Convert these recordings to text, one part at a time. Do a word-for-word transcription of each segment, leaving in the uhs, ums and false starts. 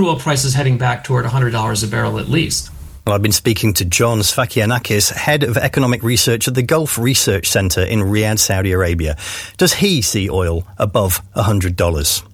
crude oil prices heading back toward one hundred dollars a barrel at least. Well, I've been speaking to John Sfakianakis, Head of Economic Research at the Gulf Research Center in Riyadh, Saudi Arabia. Does he see oil above one hundred dollars?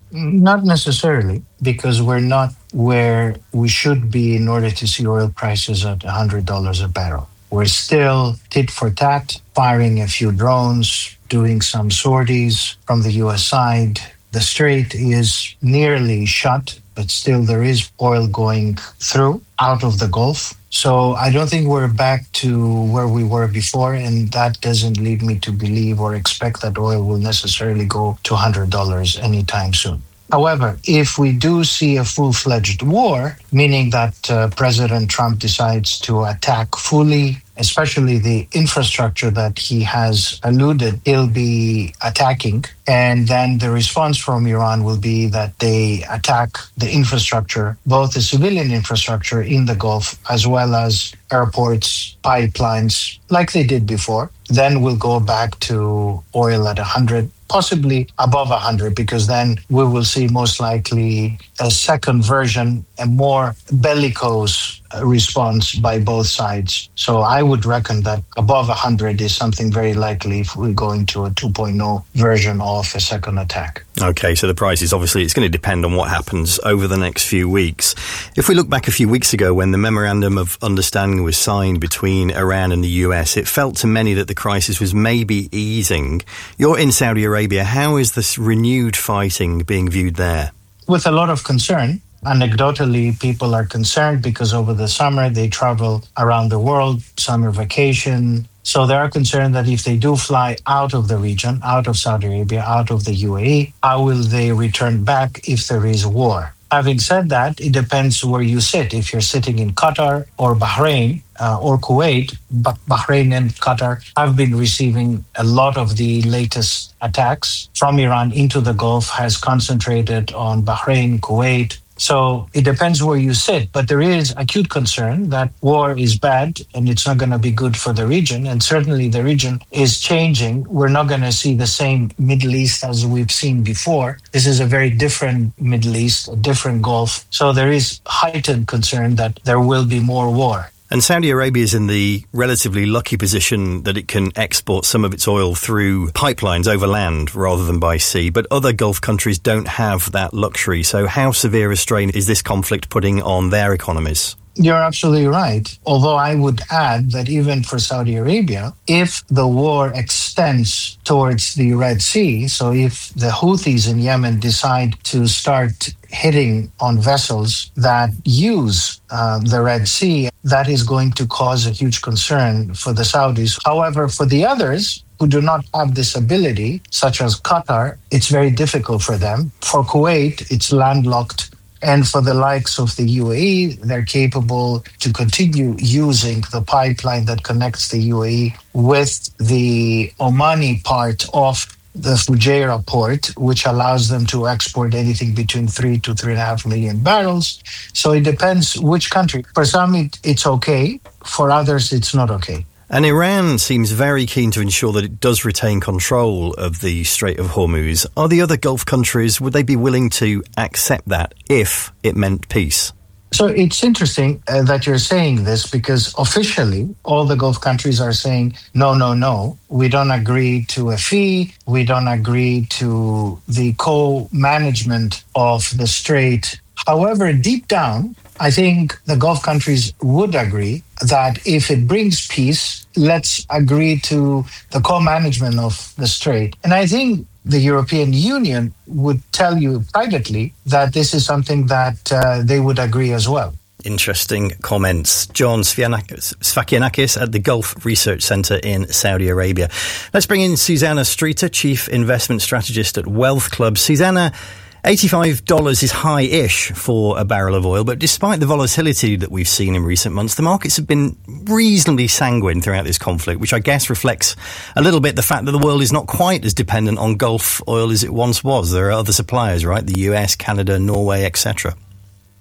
Not necessarily, because we're not where we should be in order to see oil prices at one hundred dollars a barrel. We're still tit for tat, firing a few drones, doing some sorties from the U S side. The strait is nearly shut, but still there is oil going through out of the Gulf. So I don't think we're back to where we were before, and that doesn't lead me to believe or expect that oil will necessarily go to one hundred dollars anytime soon. However, if we do see a full-fledged war, meaning that uh, President Trump decides to attack fully, especially the infrastructure that he has alluded he'll be attacking, and then the response from Iran will be that they attack the infrastructure, both the civilian infrastructure in the Gulf as well as airports, pipelines, like they did before, then we'll go back to oil at one hundred, possibly above one hundred, because then we will see most likely a second version, a more bellicose response by both sides. So I would reckon that above one hundred is something very likely if we go into a two point oh version of a second attack. Okay, so the price is obviously, it's going to depend on what happens over the next few weeks. If we look back a few weeks ago when the Memorandum of Understanding was signed between Iran and the U S, it felt to many that the crisis was maybe easing. You're in Saudi Arabia. How is this renewed fighting being viewed there? With a lot of concern. Anecdotally, people are concerned because over the summer they travel around the world, summer vacation. So they are concerned that if they do fly out of the region, out of Saudi Arabia, out of the U A E, how will they return back if there is war? Having said that, it depends where you sit. If you're sitting in Qatar or Bahrain uh, or Kuwait, but Bahrain and Qatar have been receiving a lot of the latest attacks from Iran into the Gulf, has concentrated on Bahrain, Kuwait. So it depends where you sit, but there is acute concern that war is bad and it's not going to be good for the region. And certainly the region is changing. We're not going to see the same Middle East as we've seen before. This is a very different Middle East, a different Gulf. So there is heightened concern that there will be more war. And Saudi Arabia is in the relatively lucky position that it can export some of its oil through pipelines over land rather than by sea. But other Gulf countries don't have that luxury. So how severe a strain is this conflict putting on their economies? You're absolutely right. Although I would add that even for Saudi Arabia, if the war extends towards the Red Sea, so if the Houthis in Yemen decide to start hitting on vessels that use uh, the Red Sea, that is going to cause a huge concern for the Saudis. However, for the others who do not have this ability, such as Qatar, it's very difficult for them. For Kuwait, it's landlocked. And for the likes of the U A E, they're capable to continue using the pipeline that connects the U A E with the Omani part of the Fujairah port, which allows them to export anything between three to three and a half million barrels. So it depends which country. For some, it, it's okay. For others, it's not okay. And Iran seems very keen to ensure that it does retain control of the Strait of Hormuz. Are the other Gulf countries, would they be willing to accept that if it meant peace? So it's interesting uh, that you're saying this, because officially all the Gulf countries are saying, no, no, no, we don't agree to a fee. We don't agree to the co-management of the strait. However, deep down, I think the Gulf countries would agree that if it brings peace, let's agree to the co-management of the strait. And I think the European Union would tell you privately that this is something that uh, they would agree as well. Interesting comments. John Sfakianakis at the Gulf Research Center in Saudi Arabia. Let's bring in Susanna Streeter, Chief Investment Strategist at Wealth Club. Susanna, eighty-five dollars is high-ish for a barrel of oil, but despite the volatility that we've seen in recent months, the markets have been reasonably sanguine throughout this conflict, which I guess reflects a little bit the fact that the world is not quite as dependent on Gulf oil as it once was. There are other suppliers, right? The U S, Canada, Norway, et cetera.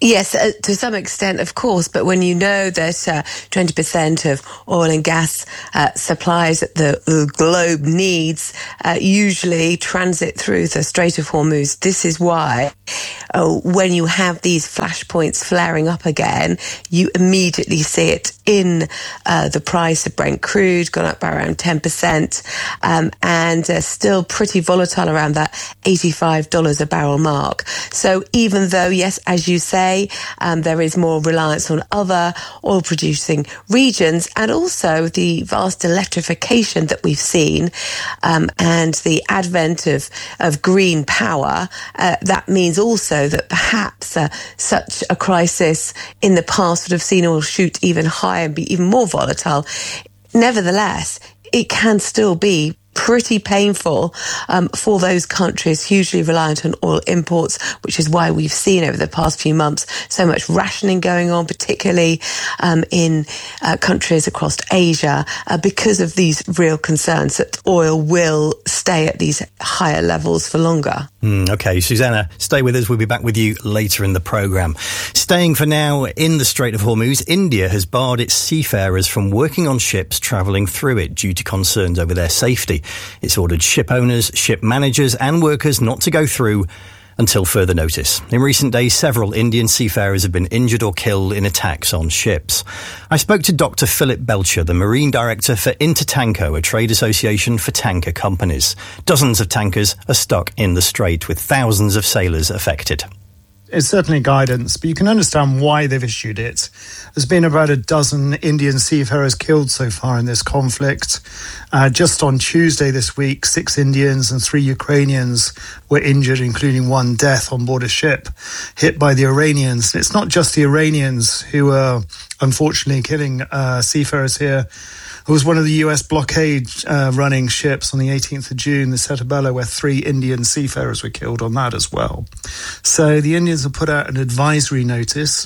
Yes, uh, to some extent, of course. But when you know that uh, twenty percent of oil and gas uh, supplies that the, the globe needs uh, usually transit through the Strait of Hormuz, this is why uh, when you have these flashpoints flaring up again, you immediately see it in uh, the price of Brent crude, gone up by around ten percent, um, and uh, still pretty volatile around that eighty-five dollars a barrel mark. So even though, yes, as you say, Um, there is more reliance on other oil-producing regions, and also the vast electrification that we've seen um, and the advent of, of green power. Uh, that means also that perhaps uh, such a crisis in the past would have seen oil shoot even higher and be even more volatile. Nevertheless, it can still be pretty painful um, for those countries hugely reliant on oil imports, which is why we've seen over the past few months so much rationing going on, particularly um, in uh, countries across Asia, uh, because of these real concerns that oil will stay at these higher levels for longer. Mm, okay, Susanna, stay with us. We'll be back with you later in the programme. Staying for now in the Strait of Hormuz, India has barred its seafarers from working on ships travelling through it due to concerns over their safety. It's ordered ship owners, ship managers and workers not to go through until further notice. In recent days, several Indian seafarers have been injured or killed in attacks on ships. I spoke to Doctor Philip Belcher, the Marine Director for Intertanko, a trade association for tanker companies. Dozens of tankers are stuck in the strait, with thousands of sailors affected. It's certainly guidance, but you can understand why they've issued it. There's been about a dozen Indian seafarers killed so far in this conflict. Uh, just on Tuesday this week, six Indians and three Ukrainians were injured, including one death on board a ship hit by the Iranians. It's not just the Iranians who are unfortunately killing uh, seafarers here. It was one of the U S blockade uh, running ships on the eighteenth of June, the Setabella, where three Indian seafarers were killed on that as well. So the Indians have put out an advisory notice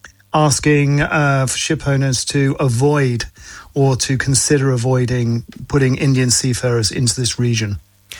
asking uh, for ship owners to avoid or to consider avoiding putting Indian seafarers into this region.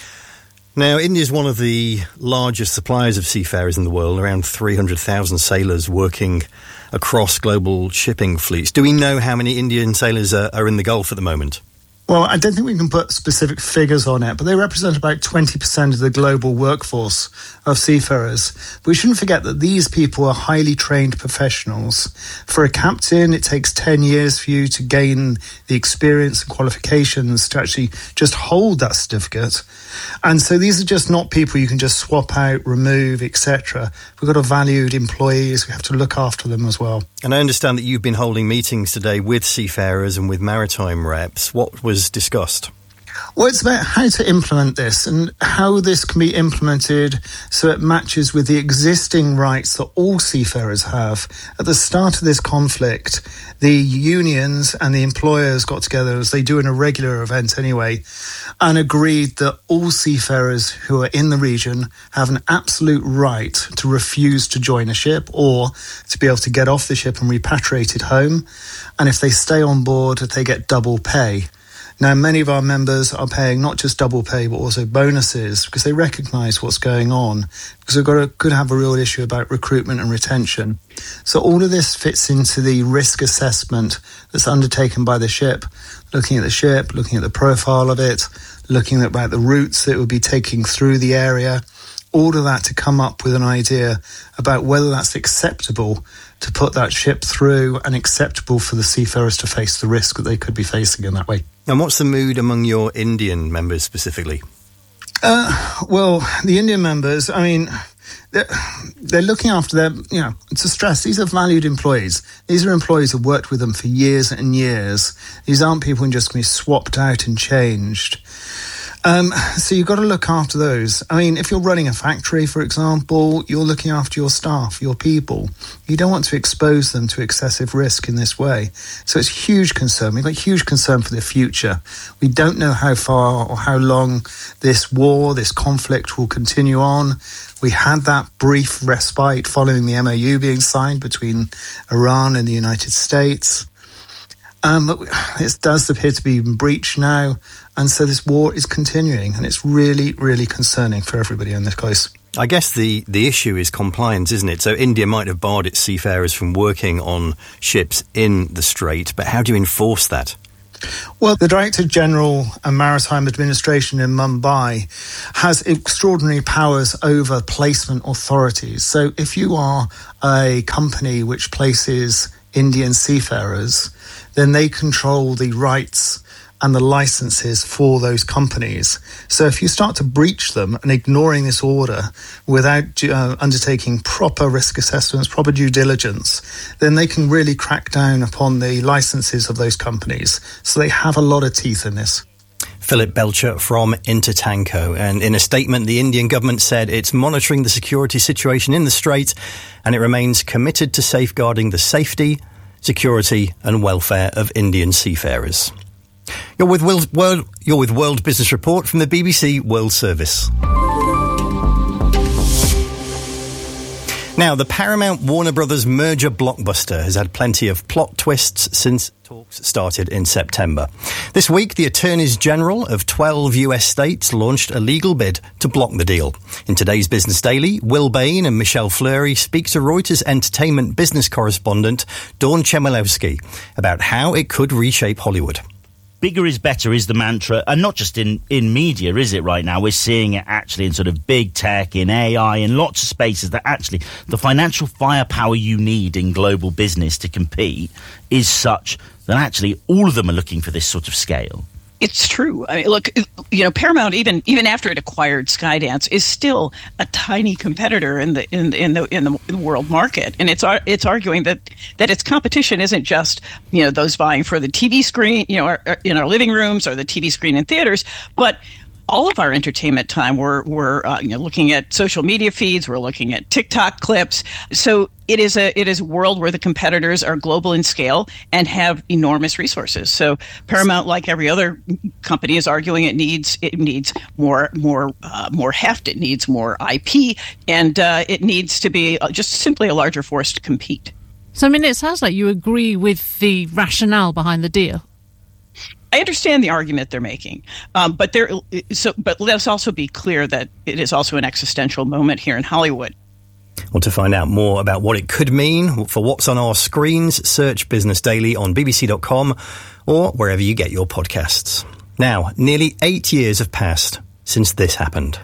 Now, India is one of the largest suppliers of seafarers in the world, around three hundred thousand sailors working across global shipping fleets. Do we know how many Indian sailors are, are in the Gulf at the moment? Well, I don't think we can put specific figures on it, but they represent about twenty percent of the global workforce of seafarers. But we shouldn't forget that these people are highly trained professionals. For a captain, it takes ten years for you to gain the experience and qualifications to actually just hold that certificate. And so these are just not people you can just swap out, remove, et cetera. We've got a valued employees. We have to look after them as well. And I understand that you've been holding meetings today with seafarers and with maritime reps. What was discussed? Well, it's about how to implement this and how this can be implemented so it matches with the existing rights that all seafarers have. At the start of this conflict, the unions and the employers got together, as they do in a regular event anyway, and agreed that all seafarers who are in the region have an absolute right to refuse to join a ship or to be able to get off the ship and repatriate it home. And if they stay on board, they get double pay. Now, many of our members are paying not just double pay, but also bonuses because they recognise what's going on, because we've got to, could have a real issue about recruitment and retention. So all of this fits into the risk assessment that's undertaken by the ship, looking at the ship, looking at the profile of it, looking at about the routes that it would be taking through the area, all of that to come up with an idea about whether that's acceptable to put that ship through and acceptable for the seafarers to face the risk that they could be facing in that way. And what's the mood among your Indian members specifically? Uh, well, the Indian members, I mean, they're, they're looking after their, you know, it's a stress. These are valued employees. These are employees who've worked with them for years and years. These aren't people who just can be swapped out and changed. Um, so you've got to look after those. I mean, if you're running a factory, for example, you're looking after your staff, your people. You don't want to expose them to excessive risk in this way. So it's a huge concern. We've got huge concern for the future. We don't know how far or how long this war, this conflict will continue on. We had that brief respite following the M O U being signed between Iran and the United States. Um, but it does appear to be breached now. And so this war is continuing, and it's really, really concerning for everybody in this case. I guess the, the issue is compliance, isn't it? So India might have barred its seafarers from working on ships in the Strait, but how do you enforce that? Well, the Director General and Maritime Administration in Mumbai has extraordinary powers over placement authorities. So if you are a company which places Indian seafarers, then they control the rights and the licenses for those companies. So if you start to breach them and ignoring this order without uh, undertaking proper risk assessments, proper due diligence, then they can really crack down upon the licenses of those companies. So they have a lot of teeth in this. Philip Belcher from Intertanko. And in a statement, the Indian government said it's monitoring the security situation in the Strait and it remains committed to safeguarding the safety, security and welfare of Indian seafarers. You're with World, World, you're with World Business Report from the B B C World Service. Now, the Paramount Warner Brothers merger blockbuster has had plenty of plot twists since talks started in September. This week, the Attorneys General of twelve U S states launched a legal bid to block the deal. In today's Business Daily, Will Bain and Michelle Fleury speak to Reuters entertainment business correspondent Dawn Chmielewski about how it could reshape Hollywood. Bigger is better is the mantra, and not just in, in media, is it right now? We're seeing it actually in sort of big tech, in A I, in lots of spaces that actually the financial firepower you need in global business to compete is such that actually all of them are looking for this sort of scale. It's true. I mean, look, you know, Paramount, even even after it acquired Skydance, is still a tiny competitor in the in in the in the, in the world market, and it's it's arguing that that its competition isn't just, you know, those vying for the T V screen, you know, or, or in our living rooms or the T V screen in theaters, but all of our entertainment time. We're we're uh, you know, looking at social media feeds. We're looking at TikTok clips. So it is a it is a world where the competitors are global in scale and have enormous resources. So Paramount, like every other company, is arguing it needs it needs more more uh, more heft. It needs more I P, and uh, it needs to be just simply a larger force to compete. So I mean, it sounds like you agree with the rationale behind the deal. I understand the argument they're making, um, but there. So, but let's also be clear that it is also an existential moment here in Hollywood. Well, to find out more about what it could mean for what's on our screens, search Business Daily on b b c dot com or wherever you get your podcasts. Now, nearly eight years have passed since this happened.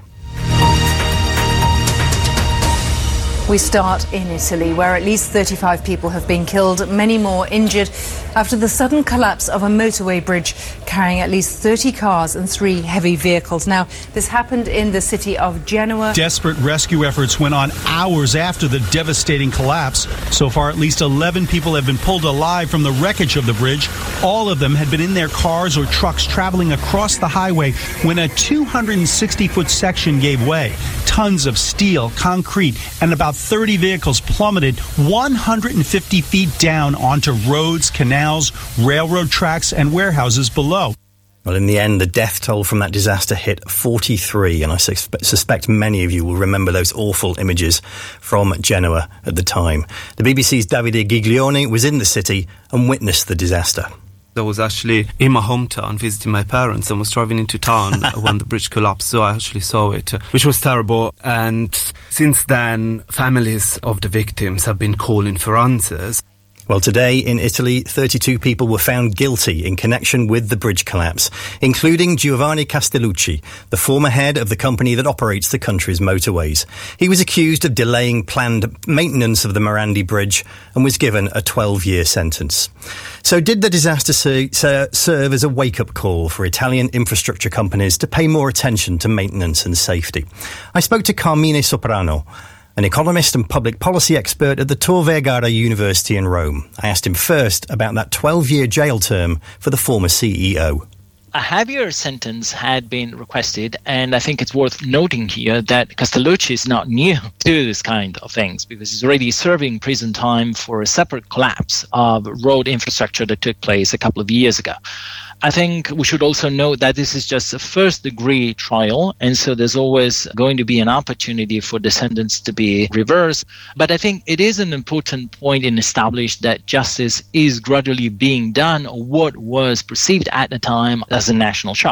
We start in Italy, where at least thirty-five people have been killed, many more injured, after the sudden collapse of a motorway bridge carrying at least thirty cars and three heavy vehicles. Now, this happened in the city of Genoa. Desperate rescue efforts went on hours after the devastating collapse. So far, at least eleven people have been pulled alive from the wreckage of the bridge. All of them had been in their cars or trucks traveling across the highway when a two hundred sixty foot section gave way. Tons of steel, concrete, and about thirty vehicles plummeted one hundred fifty feet down onto roads, canals, railroad tracks, and warehouses below. Well, in the end, the death toll from that disaster hit forty-three, and I suspe- suspect many of you will remember those awful images from Genoa at the time. The B B C's Davide Giglione was in the city and witnessed the disaster. I was actually in my hometown visiting my parents and was driving into town when the bridge collapsed, so I actually saw it, which was terrible. And since then, families of the victims have been calling for answers. Well, today in Italy, thirty-two people were found guilty in connection with the bridge collapse, including Giovanni Castellucci, the former head of the company that operates the country's motorways. He was accused of delaying planned maintenance of the Morandi Bridge and was given a twelve-year sentence. So did the disaster ser- serve as a wake-up call for Italian infrastructure companies to pay more attention to maintenance and safety? I spoke to Carmine Soprano, an economist and public policy expert at the Tor Vergata University in Rome. I asked him first about that twelve-year jail term for the former C E O. A heavier sentence had been requested, and I think it's worth noting here that Castellucci is not new to this kind of things because he's already serving prison time for a separate collapse of road infrastructure that took place a couple of years ago. I think we should also note that this is just a first-degree trial, and so there's always going to be an opportunity for the sentence to be reversed. But I think it is an important point in establishing that justice is gradually being done, or what was perceived at the time as a national shock.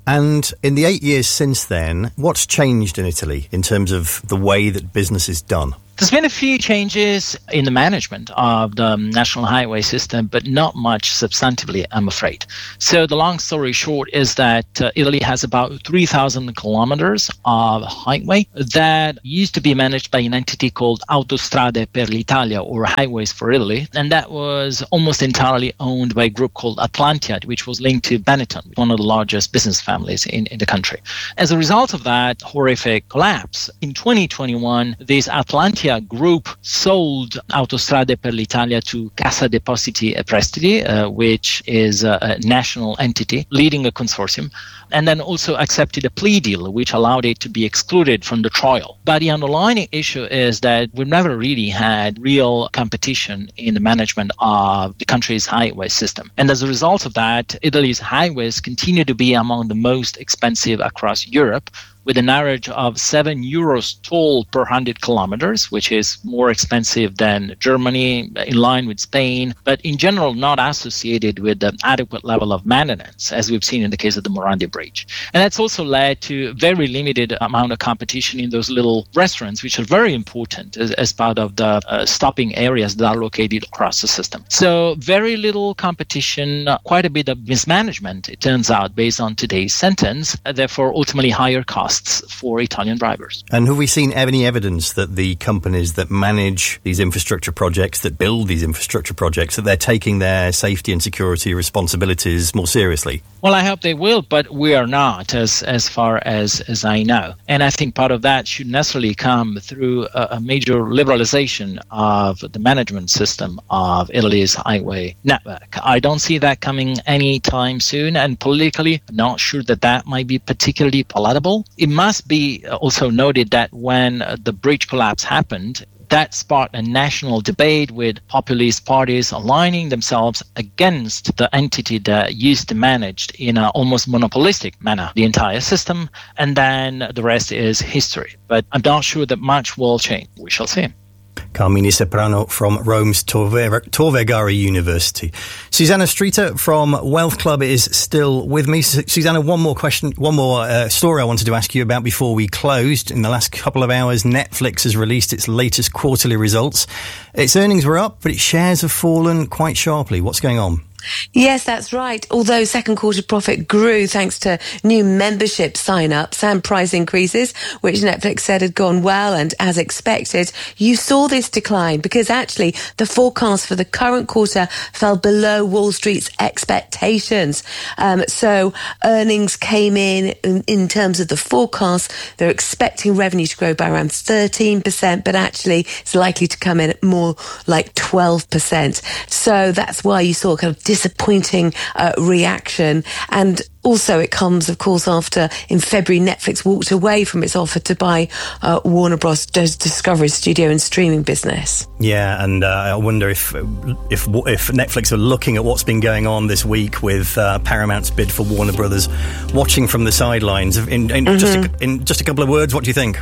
And in the eight years since then, what's changed in Italy in terms of the way that business is done? There's been a few changes in the management of the national highway system, but not much substantively, I'm afraid. So the long story short is that uh, Italy has about three thousand kilometers of highway that used to be managed by an entity called Autostrade per l'Italia, or Highways for Italy. And that was almost entirely owned by a group called Atlantia, which was linked to Benetton, one of the largest business families in, in the country. As a result of that horrific collapse, in twenty twenty-one, this Atlantia group sold Autostrade per l'Italia to Cassa Depositi e Prestiti, uh, which is a, a national entity leading a consortium, and then also accepted a plea deal which allowed it to be excluded from the trial. But the underlying issue is that we've never really had real competition in the management of the country's highway system. And as a result of that, Italy's highways continue to be among the most expensive across Europe, with an average of seven euros toll per one hundred kilometers, which is more expensive than Germany, in line with Spain, but in general not associated with an adequate level of maintenance, as we've seen in the case of the Morandi Bridge. And that's also led to very limited amount of competition in those little restaurants, which are very important as, as part of the uh, stopping areas that are located across the system. So very little competition, uh, quite a bit of mismanagement, it turns out, based on today's sentence, uh, therefore ultimately higher costs for Italian drivers. And have we seen any evidence that the companies that manage these infrastructure projects, that build these infrastructure projects, that they're taking their safety and security responsibilities more seriously? Well, I hope they will, but we are not, as as far as, as I know. And I think part of that should necessarily come through a, a major liberalization of the management system of Italy's highway network. I don't see that coming anytime soon, and politically, I'm not sure that that might be particularly palatable. It must be also noted that when the bridge collapse happened, that sparked a national debate with populist parties aligning themselves against the entity that used to manage in an almost monopolistic manner the entire system, and then the rest is history. But I'm not sure that much will change. We shall see. Carmine Soprano from Rome's Tor Vergata University. Susanna Streeter from Wealth Club is still with me. Susanna, one more question, one more uh, story I wanted to ask you about before we closed. In the last couple of hours, Netflix has released its latest quarterly results. Its earnings were up, but its shares have fallen quite sharply. What's going on? Yes, that's right. Although second quarter profit grew thanks to new membership sign-ups and price increases, which Netflix said had gone well and as expected, you saw this decline because actually the forecast for the current quarter fell below Wall Street's expectations. Um, so earnings came in, in in terms of the forecast. They're expecting revenue to grow by around thirteen percent, but actually it's likely to come in at more like twelve percent. So that's why you saw kind of disappointing uh, reaction. And also it comes, of course, after in February Netflix walked away from its offer to buy uh, Warner Bros. Discovery studio and streaming business. Yeah, and uh, I wonder if if if Netflix are looking at what's been going on this week with uh, Paramount's bid for Warner Brothers, watching from the sidelines. In, in, mm-hmm. just a, in just a couple of words, what do you think?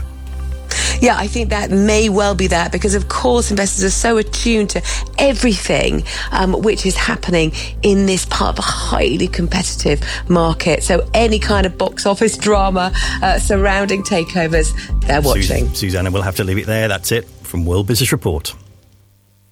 Yeah, I think that may well be that because, of course, investors are so attuned to everything um, which is happening in this part of a highly competitive market. So any kind of box office drama uh, surrounding takeovers, they're watching. Sus- Susanna, we'll have to leave it there. That's it from World Business Report.